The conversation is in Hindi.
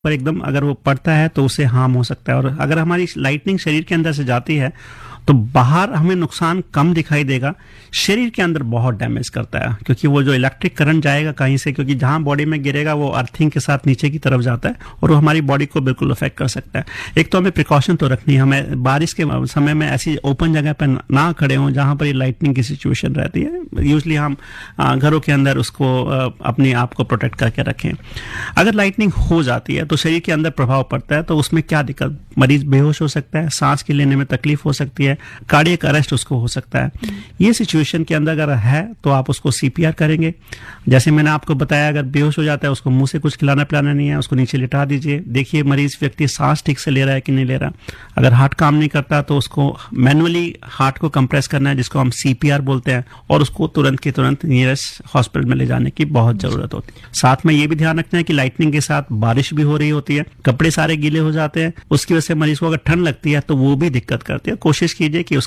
पर एकदम अगर वो पड़ता है तो उससे हार्म हो सकता है। और अगर हमारी लाइटनिंग शरीर के अंदर से जाती है तो बाहर हमें नुकसान कम दिखाई देगा, शरीर के अंदर बहुत डैमेज करता है, क्योंकि वो जो इलेक्ट्रिक करंट जाएगा कहीं से, क्योंकि जहां बॉडी में गिरेगा वो अर्थिंग के साथ नीचे की तरफ जाता है और वो हमारी बॉडी को बिल्कुल अफेक्ट कर सकता है। एक तो हमें प्रिकॉशन तो रखनी है, हमें बारिश के समय में ऐसी ओपन जगह पर ना खड़े हों जहां पर ये लाइटनिंग की सिचुएशन रहती है। यूजली हम घरों के अंदर उसको अपने आप को प्रोटेक्ट करके रखें। अगर लाइटनिंग हो जाती है तो शरीर के अंदर प्रभाव पड़ता है, तो उसमें क्या दिक्कत, मरीज बेहोश हो सकता है, सांस के लेने में तकलीफ हो सकती है, कार्डियक अरेस्ट उसको हो सकता है। ये सिचुएशन के अंदर अगर है तो आप उसको सीपीआर करेंगे। जैसे मैंने आपको बताया, अगर बेहोश हो जाता है उसको मुंह से कुछ खिलाना पिलाना नहीं है, उसको नीचे लिटा दीजिए, देखिए मरीज व्यक्ति सांस ठीक से ले रहा है कि नहीं ले रहा। अगर हार्ट काम नहीं करता तो उसको मैनुअली हार्ट को कंप्रेस करना है, जिसको हम सीपीआर बोलते हैं, और उसको तुरंत के तुरंत नियरेस्ट हॉस्पिटल में ले जाने की बहुत जरूरत होती है। साथ में ये भी ध्यान रखना है कि लाइटनिंग के साथ बारिश भी हो रही होती है, कपड़े सारे गीले हो जाते हैं, उसकी वजह से मरीज को अगर ठंड लगती है तो वो भी दिक्कत करती है। कोशिश कीजिए कि